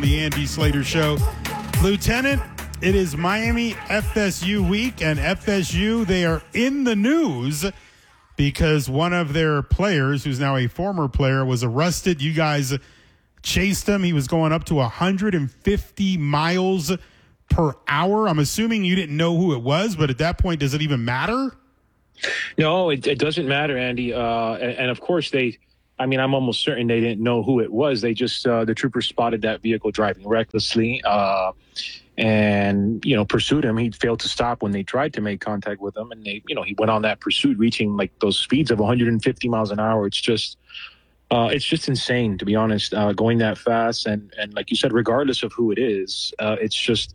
The Andy Slater Show. Lieutenant, it is Miami FSU week, and FSU, they are in the news because one of their players, who's now a former player, was arrested. You guys chased him. He was going up to 150 miles per hour. I'm assuming you didn't know who it was, but at that point, does it even matter? No, it doesn't matter, Andy. And of course, I'm almost certain they didn't know who it was. They just, the troopers spotted that vehicle driving recklessly and, pursued him. He failed to stop when they tried to make contact with him. And he went on that pursuit, reaching like those speeds of 150 miles an hour. It's just insane, to be honest, going that fast. And like you said, regardless of who it is, it's just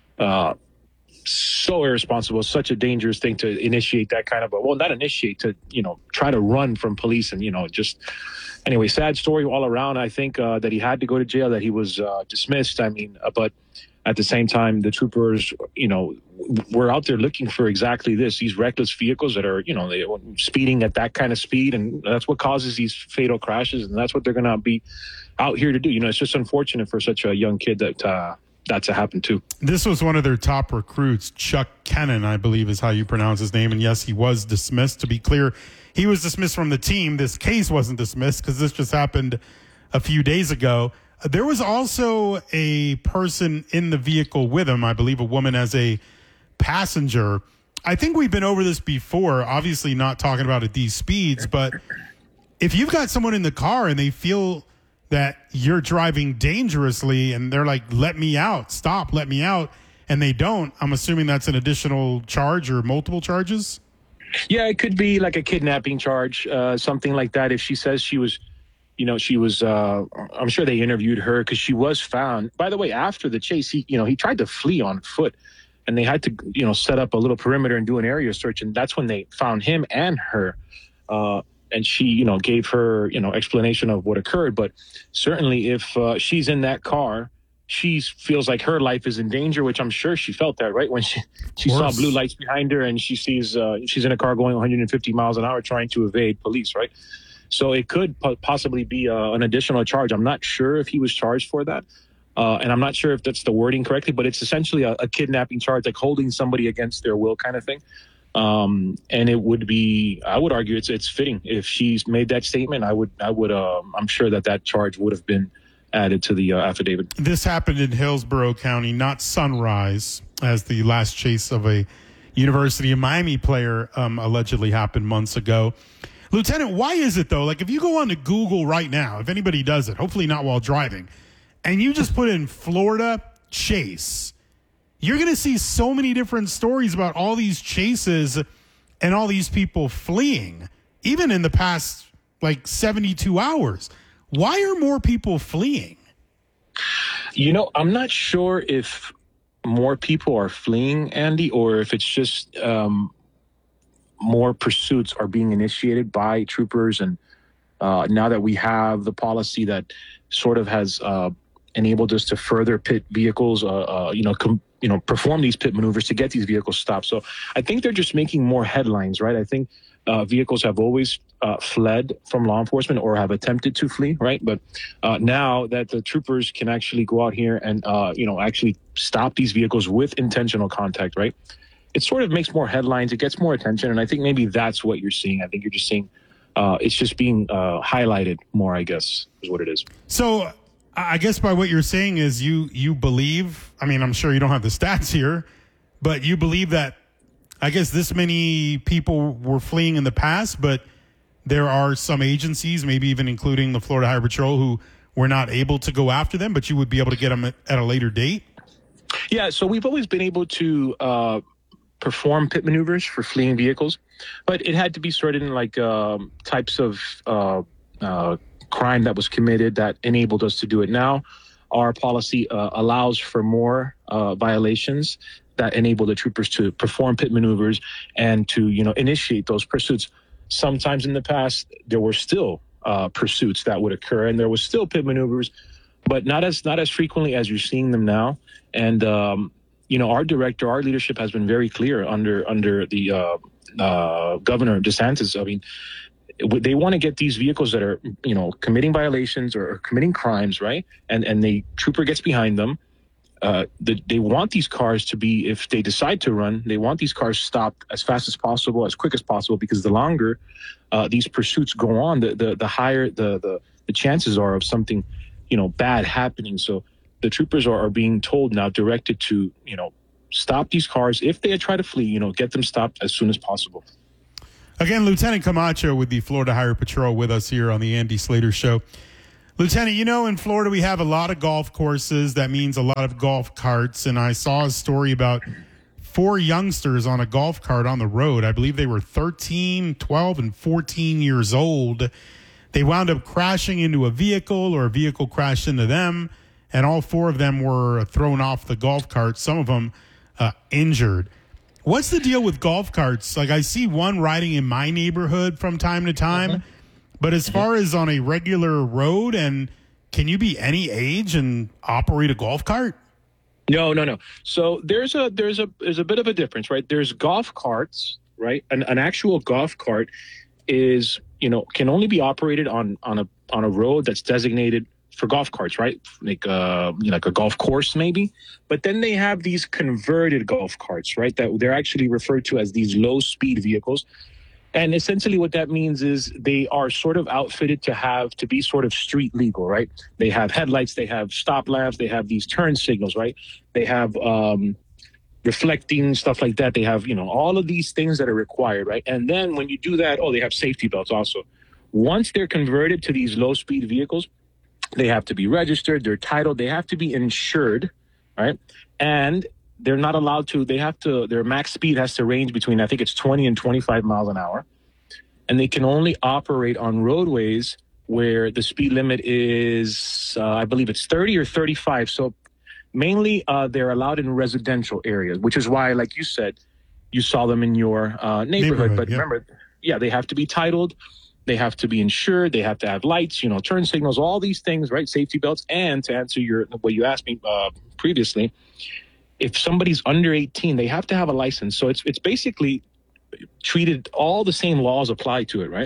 so irresponsible, such a dangerous thing to initiate that kind of not initiate, to, try to run from police and, anyway, sad story all around. I think that he had to go to jail, that he was dismissed. But at the same time, the troopers, were out there looking for exactly this, these reckless vehicles that are, they speeding at that kind of speed. And that's what causes these fatal crashes. And that's what they're going to be out here to do. It's just unfortunate for such a young kid that to happen too. This was one of their top recruits, Chuck Kennan, I believe is how you pronounce his name. And yes, he was dismissed. To be clear, he was dismissed from the team. This case wasn't dismissed because this just happened a few days ago. There was also a person in the vehicle with him, I believe a woman as a passenger. I think we've been over this before, obviously not talking about at these speeds, but if you've got someone in the car and they feel that you're driving dangerously and they're like, let me out, stop, let me out, and they don't, I'm assuming that's an additional charge or multiple charges? Yeah, it could be like a kidnapping charge, something like that. If she says she was, I'm sure they interviewed her because she was found. By the way, after the chase, he tried to flee on foot and they had to, set up a little perimeter and do an area search. And that's when they found him and her. And she, gave her, explanation of what occurred. But certainly if she's in that car, she feels like her life is in danger, which I'm sure she felt that, right? When she saw blue lights behind her and she sees she's in a car going 150 miles an hour trying to evade police, right? So it could possibly be an additional charge. I'm not sure if he was charged for that. And I'm not sure if that's the wording correctly, but it's essentially a kidnapping charge, like holding somebody against their will kind of thing. And it would be, I would argue it's fitting. If she's made that statement, I'm sure that charge would have been added to the affidavit. This happened in Hillsborough County, not Sunrise, as the last chase of a University of Miami player allegedly happened months ago. Lieutenant, why is it though? Like if you go on to Google right now, if anybody does it, hopefully not while driving, and you just put in Florida chase, you're going to see so many different stories about all these chases and all these people fleeing, even in the past, 72 hours. Why are more people fleeing? I'm not sure if more people are fleeing, Andy, or if it's just more pursuits are being initiated by troopers. And now that we have the policy that sort of has enabled us to further pit vehicles, perform these pit maneuvers to get these vehicles stopped. So I think they're just making more headlines, right? I think vehicles have always fled from law enforcement or have attempted to flee, right? But now that the troopers can actually go out here and, actually stop these vehicles with intentional contact, right? It sort of makes more headlines. It gets more attention. And I think maybe that's what you're seeing. I think you're just seeing it's just being highlighted more, I guess, is what it is. So I guess by what you're saying is you believe, I'm sure you don't have the stats here, but you believe that, I guess, this many people were fleeing in the past, but there are some agencies, maybe even including the Florida Highway Patrol, who were not able to go after them, but you would be able to get them at a later date? Yeah, so we've always been able to perform pit maneuvers for fleeing vehicles, but it had to be certain types of crime that was committed that enabled us to do it. Now, our policy allows for more violations that enable the troopers to perform pit maneuvers and to, initiate those pursuits. Sometimes in the past, there were still pursuits that would occur, and there was still pit maneuvers, but not as frequently as you're seeing them now. And our director, our leadership has been very clear under the Governor DeSantis. They want to get these vehicles that are, committing violations or committing crimes, right? And the trooper gets behind them. They want these cars to be, if they decide to run, they want these cars stopped as fast as possible, as quick as possible, because the longer these pursuits go on, the higher the chances are of something, bad happening. So the troopers are being told now, directed to, stop these cars. If they try to flee, get them stopped as soon as possible. Again, Lieutenant Camacho with the Florida Highway Patrol with us here on the Andy Slater Show. Lieutenant, in Florida we have a lot of golf courses. That means a lot of golf carts. And I saw a story about 4 youngsters on a golf cart on the road. I believe they were 13, 12, and 14 years old. They wound up crashing into a vehicle, or a vehicle crashed into them, and all 4 of them were thrown off the golf cart, some of them injured. What's the deal with golf carts? Like, I see one riding in my neighborhood from time to time, but as far as on a regular road, and can you be any age and operate a golf cart? No. So there's a bit of a difference, right? There's golf carts, right? An actual golf cart is, can only be operated on a road that's designated for golf carts, right? Like a golf course maybe. But then they have these converted golf carts, right? That they're actually referred to as these low speed vehicles. And essentially what that means is they are sort of outfitted to be sort of street legal, right? They have headlights, they have stop lamps, they have these turn signals, right? They have reflecting stuff like that. They have, all of these things that are required, right? And then when you do that, they have safety belts also. Once they're converted to these low speed vehicles, they have to be registered, they're titled, they have to be insured, right? And they're not allowed to, their max speed has to range between, I think it's 20 and 25 miles an hour. And they can only operate on roadways where the speed limit is, I believe it's 30 or 35. So mainly they're allowed in residential areas, which is why, like you said, you saw them in your neighborhood. But remember, they have to be titled. They have to be insured. They have to have lights, turn signals, all these things, right? Safety belts. And to answer what you asked me previously, if somebody's under 18, they have to have a license. So it's basically treated, all the same laws apply to it, right?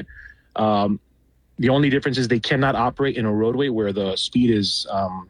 The only difference is they cannot operate in a roadway where the speed is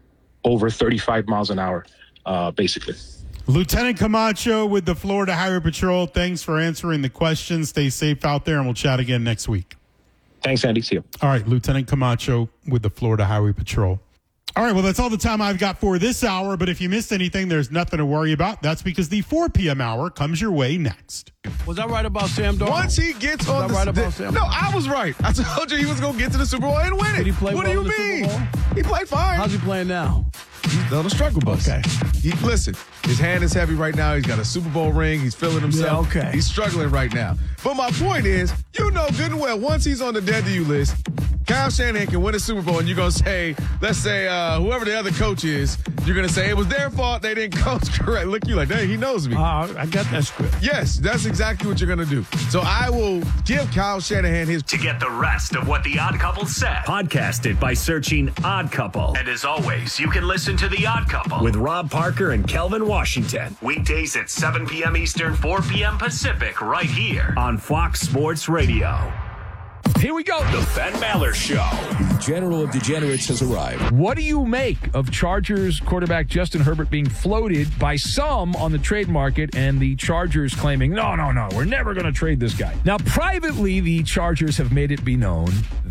over 35 miles an hour, basically. Lieutenant Camacho with the Florida Highway Patrol, thanks for answering the questions. Stay safe out there, and we'll chat again next week. Thanks, Andy. See you. All right, Lieutenant Camacho with the Florida Highway Patrol. All right, well, that's all the time I've got for this hour, but if you missed anything, there's nothing to worry about. That's because the 4 p.m. hour comes your way next. Was I right about Sam Darnold? Once he gets on No, I was right. I told you he was going to get to the Super Bowl and win it. Did he play what well do in you the mean? Super Bowl? He played fine. How's he playing now? He's on the struggle bus. Okay. Listen, his hand is heavy right now. He's got a Super Bowl ring. He's feeling himself. Yeah, okay. He's struggling right now. But my point is, good and well, once he's on the dead to you list, Kyle Shanahan can win a Super Bowl, and you're going to say, let's say, whoever the other coach is, you're going to say it was their fault. They didn't coach correct. Look, you like, dang, he knows me. I got that script. Yes, that's exactly what you're going to do. So I will give Kyle Shanahan his... To get the rest of what The Odd Couple said, podcast it by searching Odd Couple. And as always, you can listen to The Odd Couple with Rob Parker and Kelvin Washington. Weekdays at 7 p.m. Eastern, 4 p.m. Pacific, right here on Fox Sports Radio. Here we go. The Ben Maller Show. General of Degenerates has arrived. What do you make of Chargers quarterback Justin Herbert being floated by some on the trade market and the Chargers claiming, no, we're never going to trade this guy? Now, privately, the Chargers have made it be known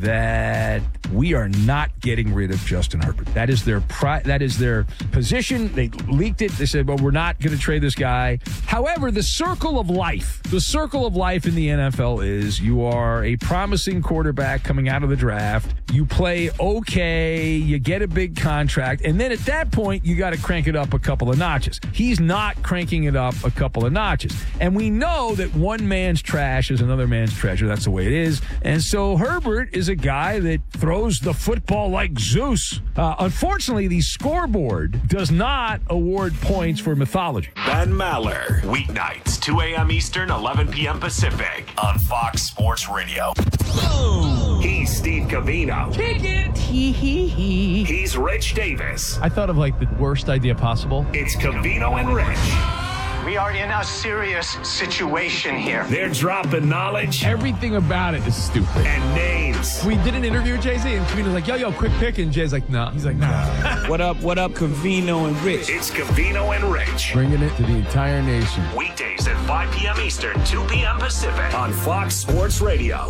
that we are not getting rid of Justin Herbert. That is their position. They leaked it. They said, well, we're not going to trade this guy. However, the circle of life in the NFL is you are a promising quarterback coming out of the draft. You play okay, you get a big contract, and then at that point, you got to crank it up a couple of notches. He's not cranking it up a couple of notches. And we know that one man's trash is another man's treasure. That's the way it is. And so Herbert is a guy that throws the football like Zeus. Unfortunately, the scoreboard does not award points for mythology. Ben Maller, weeknights, 2 a.m. Eastern, 11 p.m. Pacific on Fox Sports Radio. He's Steve Covino. Kick it. He's Rich Davis. I thought of like the worst idea possible. It's Covino and Rich. We are in a serious situation here. They're dropping knowledge Everything about it is stupid. and names. We did an interview with Jay-Z, and Cavino's like, yo, quick pick. And Jay's like, nah. He's like, nah. What up, Cavino and Rich? It's Cavino and Rich. Bringing it to the entire nation. Weekdays at 5 p.m. Eastern, 2 p.m. Pacific on Fox Sports Radio.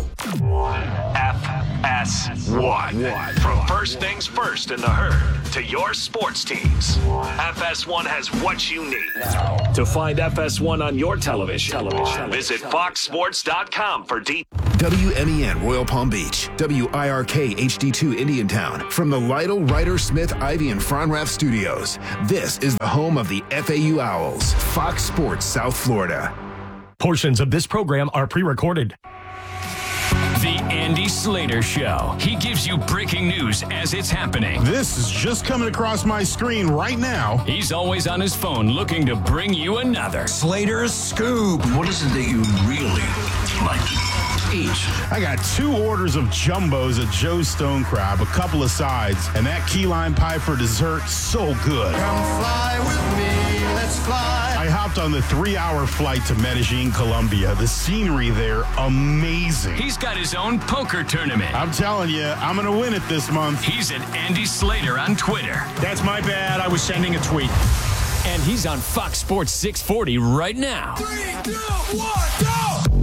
FS1. From first things first in the herd to your sports teams, FS1 has what you need. To find FS1 on your television, visit foxsports.com for details. WMEN Royal Palm Beach, WIRK HD2 Indiantown. From the Lytle, Ryder, Smith, Ivy, and Fronrath Studios, this is the home of the FAU Owls, Fox Sports South Florida. Portions of this program are pre-recorded. The Andy Slater Show. He gives you breaking news as it's happening. This is just coming across my screen right now. He's always on his phone looking to bring you another. Slater's Scoop. What is it that you really like to eat? I got 2 orders of jumbos at Joe's Stone Crab, a couple of sides, and that key lime pie for dessert, so good. Come fly with me, let's fly. I hopped on the 3-hour flight to Medellin, Colombia. The scenery there, amazing. He's got his own poker tournament. I'm telling you, I'm going to win it this month. He's at Andy Slater on Twitter. That's my bad. I was sending a tweet. And he's on Fox Sports 640 right now. 3, 2, 1, go!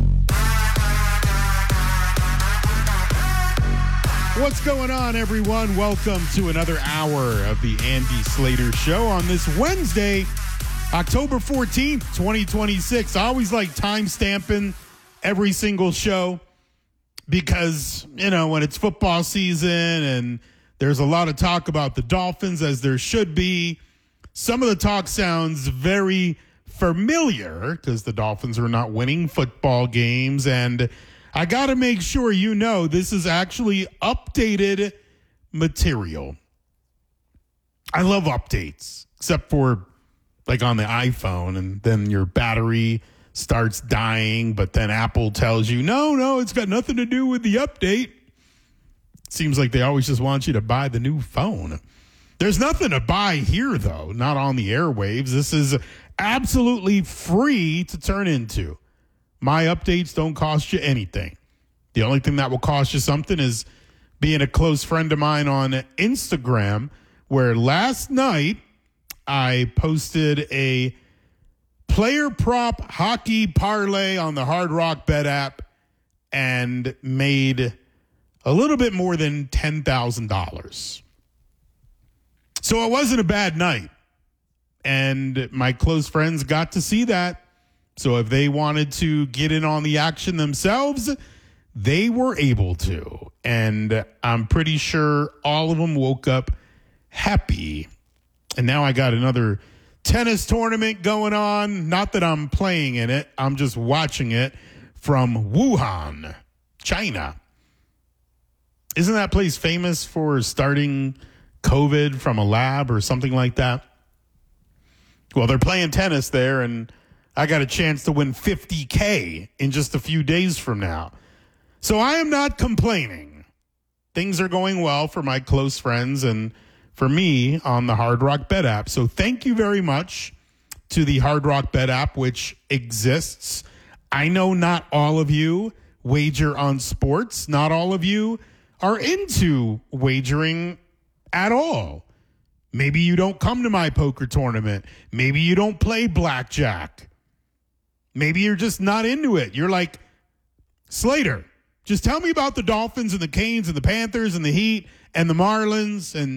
What's going on, everyone? Welcome to another hour of the Andy Slater Show on this Wednesday, October 14th, 2026. I always like time stamping every single show because, you know, when it's football season and there's a lot of talk about the Dolphins, as there should be, some of the talk sounds very familiar because the Dolphins are not winning football games. And I got to make sure you know this is actually updated material. I love updates, except for like on the iPhone, and then your battery starts dying, but then Apple tells you, no, it's got nothing to do with the update. Seems like they always just want you to buy the new phone. There's nothing to buy here, though, not on the airwaves. This is absolutely free to turn into. My updates don't cost you anything. The only thing that will cost you something is being a close friend of mine on Instagram, where last night I posted a player prop hockey parlay on the Hard Rock Bet app and made a little bit more than $10,000. So it wasn't a bad night. And my close friends got to see that. So if they wanted to get in on the action themselves, they were able to. And I'm pretty sure all of them woke up happy. And now I got another tennis tournament going on. Not that I'm playing in it. I'm just watching it from Wuhan, China. Isn't that place famous for starting COVID from a lab or something like that? Well, they're playing tennis there, and I got a chance to win $50K in just a few days from now. So I am not complaining. Things are going well for my close friends and for me on the Hard Rock Bet app. So thank you very much to the Hard Rock Bet app, which exists. I know not all of you wager on sports. Not all of you are into wagering at all. Maybe you don't come to my poker tournament. Maybe you don't play blackjack. Maybe you're just not into it. You're like, Slater, just tell me about the Dolphins and the Canes and the Panthers and the Heat and the Marlins, and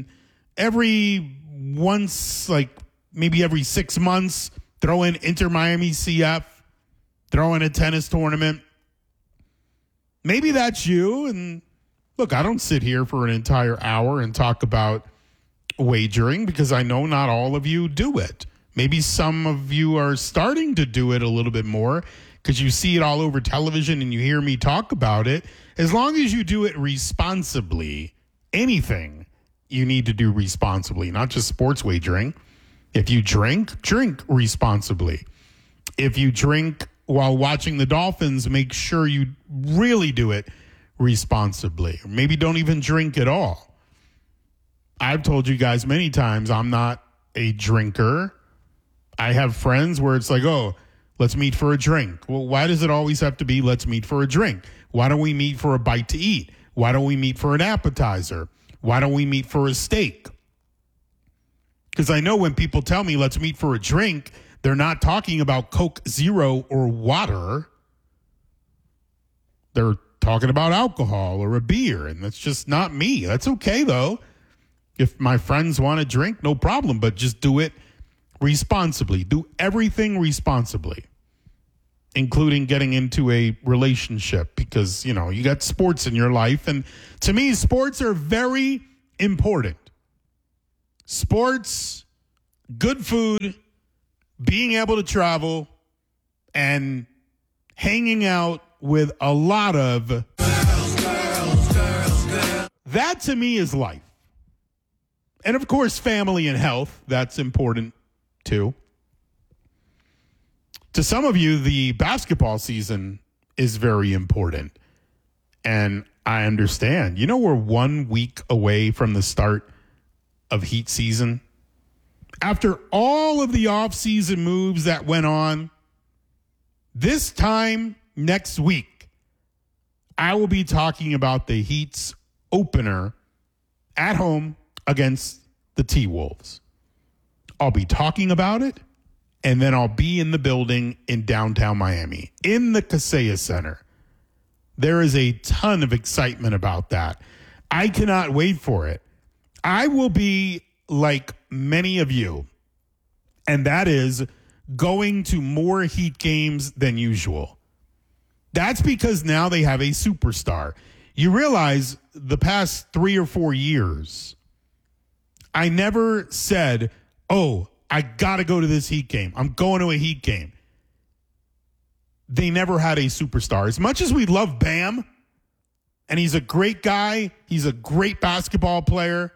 maybe every 6 months, throw in Inter Miami CF, throw in a tennis tournament. Maybe that's you. And look, I don't sit here for an entire hour and talk about wagering because I know not all of you do it. Maybe some of you are starting to do it a little bit more because you see it all over television and you hear me talk about it. As long as you do it responsibly, anything you need to do responsibly, not just sports wagering. If you drink responsibly. If you drink while watching the Dolphins, make sure you really do it responsibly. Or maybe don't even drink at all. I've told you guys many times I'm not a drinker. I have friends where it's like, oh, let's meet for a drink. Well, why does it always have to be let's meet for a drink? Why don't we meet for a bite to eat? Why don't we meet for an appetizer? Why don't we meet for a steak? Because I know when people tell me let's meet for a drink, they're not talking about Coke Zero or water. They're talking about alcohol or a beer, and that's just not me. That's okay, though. If my friends want to drink, no problem, but just do it responsibly. Do everything responsibly, including getting into a relationship because, you know, you got sports in your life. And to me, sports are very important. Sports, good food, being able to travel, and hanging out with a lot of girls. That to me is life. And of course, family and health, that's important too. To some of you, the basketball season is very important. And I understand. You know, we're 1 week away from the start of Heat season. After all of the offseason moves that went on, this time next week, I will be talking about the Heat's opener at home against the T-Wolves. I'll be talking about it, and then I'll be in the building in downtown Miami, in the Kaseya Center. There is a ton of excitement about that. I cannot wait for it. I will be like many of you, and that is going to more Heat games than usual. That's because now they have a superstar. You realize the past 3 or 4 years, I never said, oh, I got to go to this Heat game. I'm going to a Heat game. They never had a superstar. As much as we love Bam, and he's a great guy, he's a great basketball player,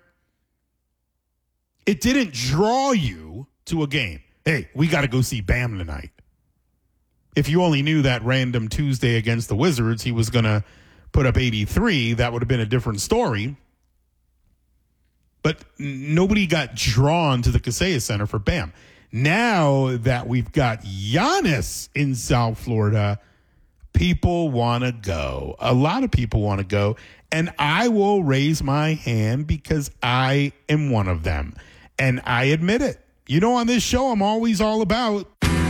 it didn't draw you to a game. Hey, we got to go see Bam tonight. If you only knew that random Tuesday against the Wizards, he was going to put up 83, that would have been a different story. But nobody got drawn to the Kaseya Center for Bam. Now that we've got Giannis in South Florida, people want to go. A lot of people want to go. And I will raise my hand because I am one of them. And I admit it. You know, on this show, I'm always all about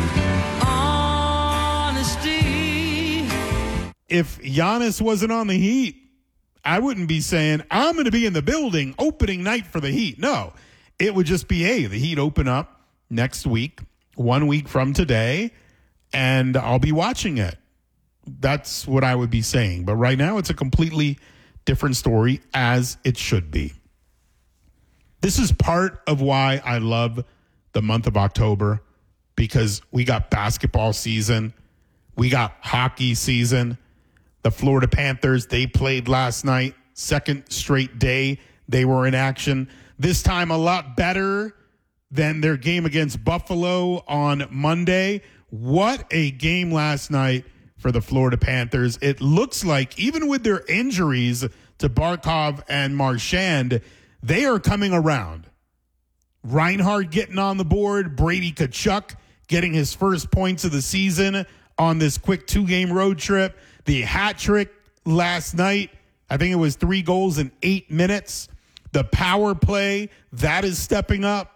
honesty. If Giannis wasn't on the Heat, I wouldn't be saying, I'm going to be in the building opening night for the Heat. No, it would just be, hey, the Heat open up next week, 1 week from today, and I'll be watching it. That's what I would be saying. But right now, it's a completely different story, as it should be. This is part of why I love the month of October, because we got basketball season, we got hockey season. The Florida Panthers, they played last night, second straight day they were in action. This time a lot better than their game against Buffalo on Monday. What a game last night for the Florida Panthers. It looks like even with their injuries to Barkov and Marchand, they are coming around. Reinhardt getting on the board, Brady Tkachuk getting his first points of the season on this quick 2-game road trip. The hat trick last night, I think it was 3 goals in 8 minutes. The power play, that is stepping up.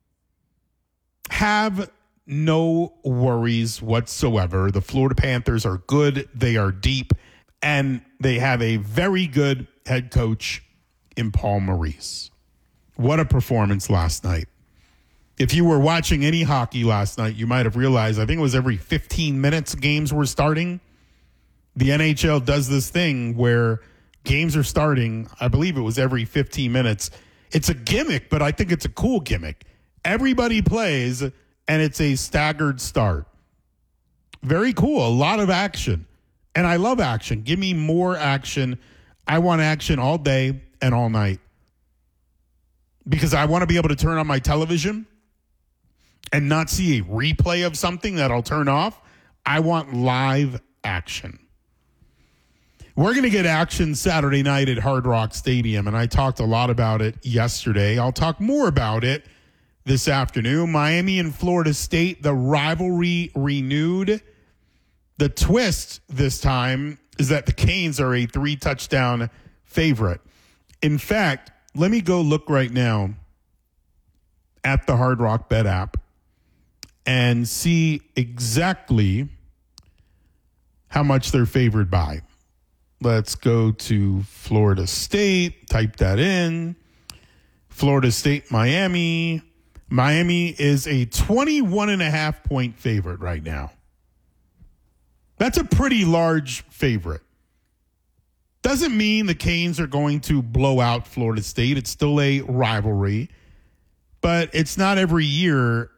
Have no worries whatsoever. The Florida Panthers are good. They are deep. And they have a very good head coach in Paul Maurice. What a performance last night. If you were watching any hockey last night, you might have realized, I think it was every 15 minutes games were starting. The NHL does this thing where games are starting, I believe it was every 15 minutes. It's a gimmick, but I think it's a cool gimmick. Everybody plays, and it's a staggered start. Very cool. A lot of action. And I love action. Give me more action. I want action all day and all night. Because I want to be able to turn on my television and not see a replay of something that I'll turn off. I want live action. We're going to get action Saturday night at Hard Rock Stadium, and I talked a lot about it yesterday. I'll talk more about it this afternoon. Miami and Florida State, the rivalry renewed. The twist this time is that the Canes are a 3-touchdown favorite. In fact, let me go look right now at the Hard Rock Bet app and see exactly how much they're favored by. Let's go to Florida State, type that in. Florida State, Miami. Miami is a 21.5 point favorite right now. That's a pretty large favorite. Doesn't mean the Canes are going to blow out Florida State. It's still a rivalry. But it's not every year